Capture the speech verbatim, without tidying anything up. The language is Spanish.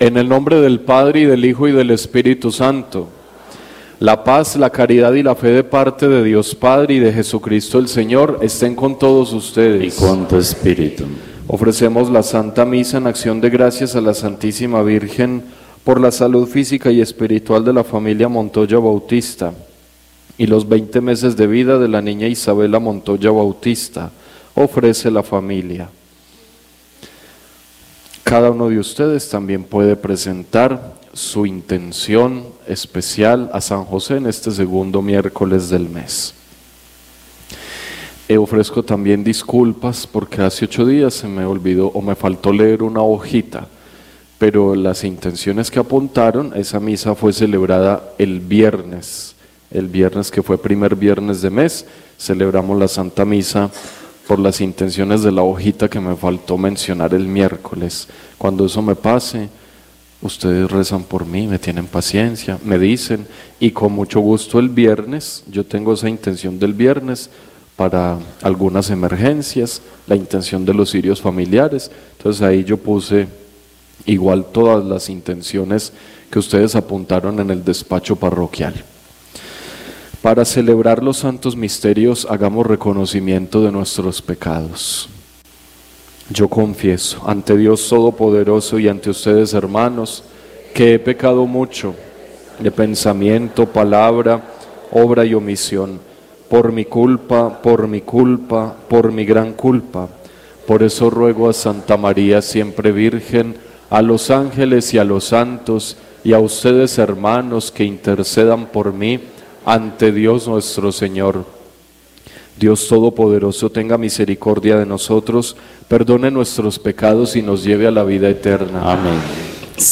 En el nombre del Padre, y del Hijo, y del Espíritu Santo. La paz, la caridad y la fe de parte de Dios Padre y de Jesucristo el Señor estén con todos ustedes. Y con tu espíritu. Ofrecemos la Santa Misa en acción de gracias a la Santísima Virgen por la salud física y espiritual de la familia Montoya Bautista y los veinte meses de vida de la niña Isabela Montoya Bautista. Ofrece la familia. Cada uno de ustedes también puede presentar su intención especial a San José en este segundo miércoles del mes. E ofrezco también disculpas porque hace ocho días se me olvidó o me faltó leer una hojita, pero las intenciones que apuntaron, esa misa fue celebrada el viernes, el viernes que fue primer viernes de mes, celebramos la Santa Misa por las intenciones de la hojita que me faltó mencionar el miércoles. Cuando eso me pase, ustedes rezan por mí, me tienen paciencia, me dicen, y con mucho gusto el viernes, yo tengo esa intención del viernes para algunas emergencias, la intención de los cirios familiares, entonces ahí yo puse igual todas las intenciones que ustedes apuntaron en el despacho parroquial. Para celebrar los santos misterios, hagamos reconocimiento de nuestros pecados. Yo confieso ante Dios Todopoderoso y ante ustedes, hermanos, que he pecado mucho de pensamiento, palabra, obra y omisión, por mi culpa, por mi culpa, por mi gran culpa. Por eso ruego a Santa María, siempre Virgen, a los ángeles y a los santos, y a ustedes, hermanos, que intercedan por mí ante Dios nuestro Señor. Dios Todopoderoso tenga misericordia de nosotros, perdone nuestros pecados y nos lleve a la vida eterna. Amén.